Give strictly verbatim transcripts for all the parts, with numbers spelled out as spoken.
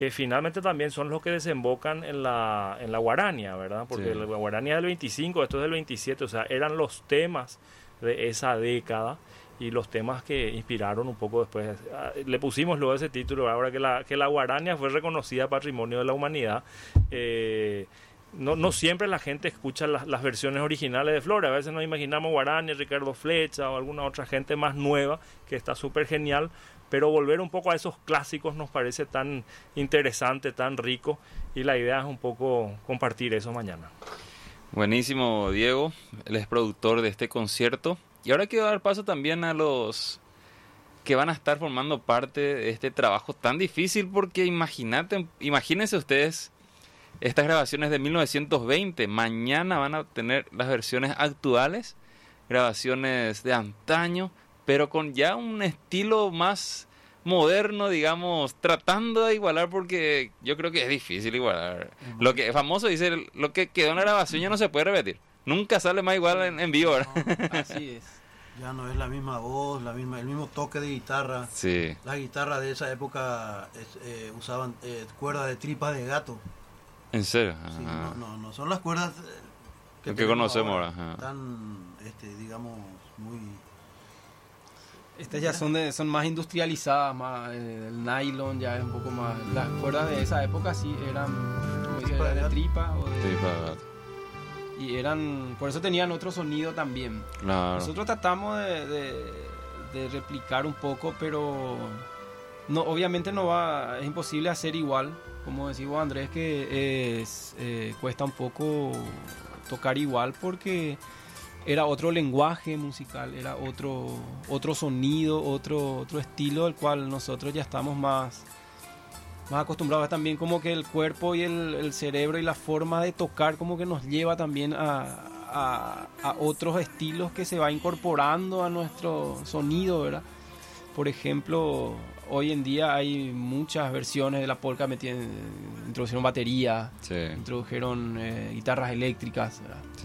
que finalmente también son los que desembocan en la, en la guarania, ¿verdad? Porque sí. La guarania es del veinticinco, esto es del veintisiete, o sea, eran los temas de esa década y los temas que inspiraron un poco después. Le pusimos luego ese título, ahora que la, que la guarania fue reconocida Patrimonio de la Humanidad. Eh, no, no siempre la gente escucha las, las versiones originales de Flores, a veces nos imaginamos Guarania, Ricardo Flecha o alguna otra gente más nueva que está súper genial, pero volver un poco a esos clásicos nos parece tan interesante, tan rico, y la idea es un poco compartir eso mañana. Buenísimo, Diego, él es productor de este concierto. Y ahora quiero dar paso también a los que van a estar formando parte de este trabajo tan difícil, porque imagínate, imagínense ustedes estas grabaciones de mil novecientos veinte. Mañana van a tener las versiones actuales, grabaciones de antaño, pero con ya un estilo más moderno, digamos, tratando de igualar, porque yo creo que es difícil igualar. Uh-huh. Lo que es famoso dice, lo que quedó en la grabación ya no se puede repetir. Nunca sale más igual en, en vivo, ¿verdad? No, así es. Ya no es la misma voz, la misma, el mismo toque de guitarra. Sí. Las guitarras de esa época es, eh, usaban eh, cuerdas de tripa de gato. ¿En serio? Sí, no, no, no son las cuerdas que, que conocemos ahora. ahora tan, este, digamos, muy... Estas ya son de, son más industrializadas, más eh, el nylon ya es un poco más... Las cuerdas de esa época sí eran, como dice, era de tripa o de... Tripa de gato. Y eran, por eso tenían otro sonido también. Claro. Nosotros tratamos de, de, de replicar un poco, pero no, obviamente no va, es imposible hacer igual. Como decimos Andrés, que es, eh, cuesta un poco tocar igual porque era otro lenguaje musical, era otro, otro sonido, otro, otro estilo al cual nosotros ya estamos más... más acostumbrados. También como que el cuerpo y el, el cerebro y la forma de tocar como que nos lleva también a, a, a otros estilos que se va incorporando a nuestro sonido, ¿verdad? Por ejemplo, hoy en día hay muchas versiones de la polka, metieron, introdujeron batería, sí. introdujeron eh, guitarras eléctricas, ¿verdad? Sí.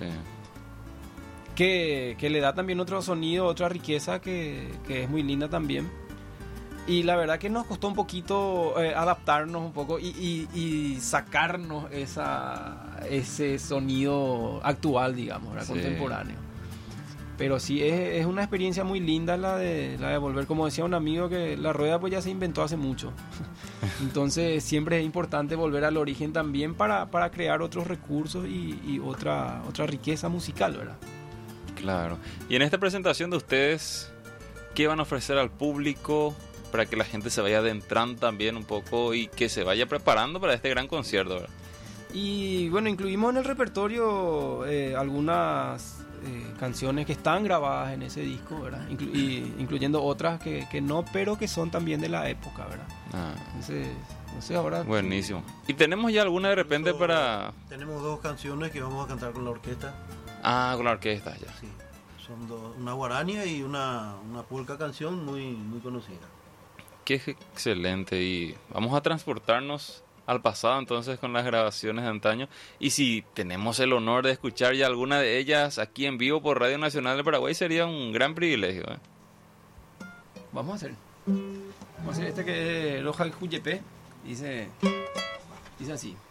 Que, que le da también otro sonido, otra riqueza que, que es muy linda también. Y la verdad que nos costó un poquito eh, adaptarnos un poco y, y, y sacarnos esa, ese sonido actual, digamos, ¿verdad? Sí. Contemporáneo. Pero sí, es, es una experiencia muy linda la de, la de volver. Como decía un amigo, que la rueda pues ya se inventó hace mucho. Entonces siempre es importante volver al origen también para, para crear otros recursos y, y otra, otra riqueza musical, ¿verdad? Claro. Y en esta presentación de ustedes, ¿qué van a ofrecer al público para que la gente se vaya adentrando también un poco y que se vaya preparando para este gran concierto, ¿verdad? Y bueno, incluimos en el repertorio eh, algunas eh, canciones que están grabadas en ese disco, ¿verdad? Inclu- y, incluyendo otras que, que no, pero que son también de la época, ¿verdad? Ah. Entonces, no sé, ahora... Buenísimo. ¿Y tenemos ya alguna de repente Eso, para...? Tenemos dos canciones que vamos a cantar con la orquesta. Ah, con la orquesta ya. Sí, son dos, una guarania y una, una polka canción muy, muy conocida. Qué excelente. Y vamos a transportarnos al pasado entonces con las grabaciones de antaño. Y si tenemos el honor de escuchar ya alguna de ellas aquí en vivo por Radio Nacional de Paraguay, sería un gran privilegio, ¿eh? Vamos a hacer. Vamos a hacer este que es Roja el Juyepé. Dice, dice así.